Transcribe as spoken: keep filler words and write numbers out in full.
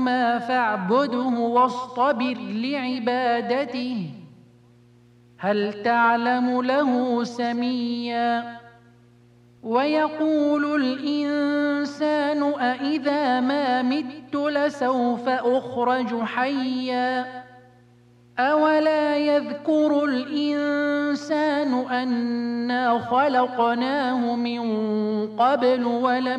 لهما فاعبده واصطبر لعبادته هل تعلم له سميا ويقول الإنسان أإذا ما مت لسوف أخرج حيا أولا يذكر الإنسان أنا خلقناه من قبل ولم